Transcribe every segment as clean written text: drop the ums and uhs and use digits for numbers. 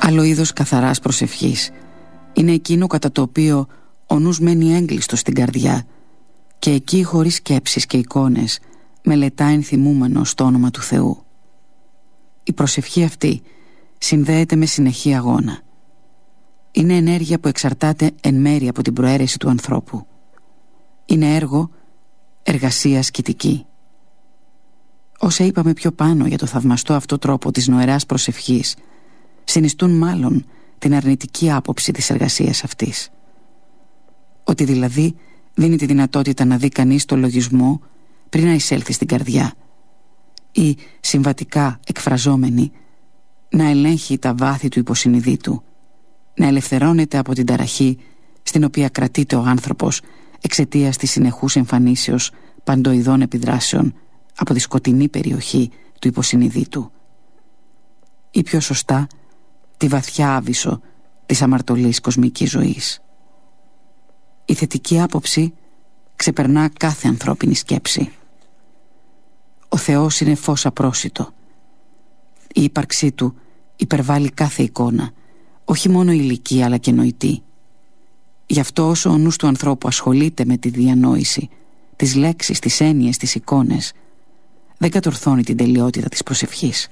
Άλλο είδος καθαράς προσευχής είναι εκείνο κατά το οποίο ο νους μένει έγκλειστος στην καρδιά και εκεί χωρίς σκέψεις και εικόνες μελετά ενθυμούμενος το όνομα του Θεού. Η προσευχή αυτή συνδέεται με συνεχή αγώνα. Είναι ενέργεια που εξαρτάται εν μέρει από την προαίρεση του ανθρώπου. Είναι έργο, εργασία ασκητική. Όσα είπαμε πιο πάνω για το θαυμαστό αυτό τρόπο της νοεράς προσευχής συνιστούν μάλλον την αρνητική άποψη της εργασίας αυτής. Ότι δηλαδή δίνει τη δυνατότητα να δει κανείς το λογισμό πριν να εισέλθει στην καρδιά ή, συμβατικά εκφραζόμενη, να ελέγχει τα βάθη του υποσυνειδήτου, να ελευθερώνεται από την ταραχή στην οποία κρατείται ο άνθρωπος εξαιτίας της συνεχούς εμφανίσεως παντοειδών επιδράσεων από τη σκοτεινή περιοχή του υποσυνειδήτου, ή πιο σωστά τη βαθιά άβυσσο της αμαρτωλής κοσμικής ζωής. Η θετική άποψη ξεπερνά κάθε ανθρώπινη σκέψη. Ο Θεός είναι φως απρόσιτο. Η ύπαρξή του υπερβάλλει κάθε εικόνα, όχι μόνο ηλική αλλά και νοητή. Γι' αυτό όσο ο νους του ανθρώπου ασχολείται με τη διανόηση, τις λέξεις, τις έννοιες, τις εικόνες, δεν κατορθώνει την τελειότητα της προσευχής.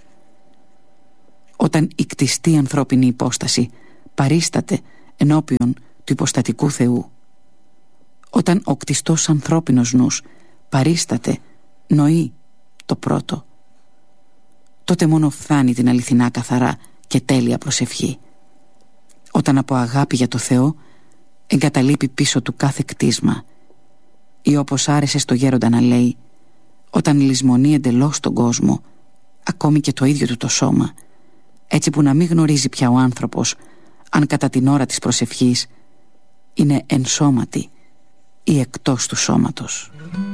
Όταν η κτιστή ανθρώπινη υπόσταση παρίσταται ενώπιον του υποστατικού Θεού, όταν ο κτιστός ανθρώπινος νους παρίσταται, νοεί το πρώτο, τότε μόνο φθάνει την αληθινά καθαρά και τέλεια προσευχή. Όταν από αγάπη για το Θεό εγκαταλείπει πίσω του κάθε κτίσμα, ή όπως άρεσε στο γέροντα να λέει, όταν λησμονεί εντελώς τον κόσμο, ακόμη και το ίδιο του το σώμα, έτσι που να μην γνωρίζει πια ο άνθρωπος αν κατά την ώρα της προσευχής είναι εν σώματι ή εκτός του σώματος.